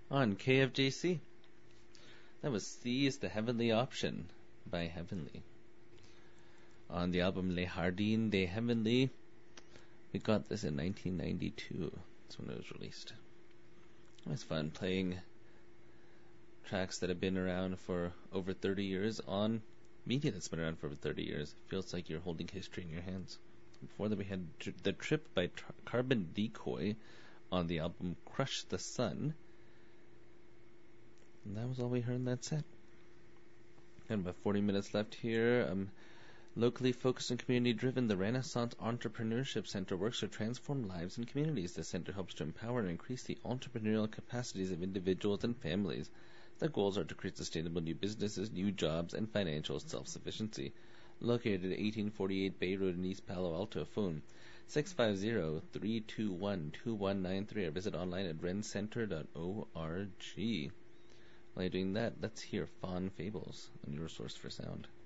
on KFJC. That was Seize the Heavenly Option by Heavenly. On the album Les Jardins des Heavenly, we got this in 1992. That's when it was released. It was fun playing tracks that have been around for over 30 years on media that's been around for over 30 years. It feels like you're holding history in your hands. Before that we had The Trip by Carbon Decoy on the album Crush the Sun. And that was all we heard in that set. And about 40 minutes left here. Locally focused and community-driven, the Renaissance Entrepreneurship Center works to transform lives and communities. The center helps to empower and increase the entrepreneurial capacities of individuals and families. The goals are to create sustainable new businesses, new jobs, and financial self-sufficiency. Located at 1848 Bay Road in East Palo Alto. Phone 650-321-2193 or visit online at rencenter.org. While you're doing that, let's hear Fawn Fables on your source for sound.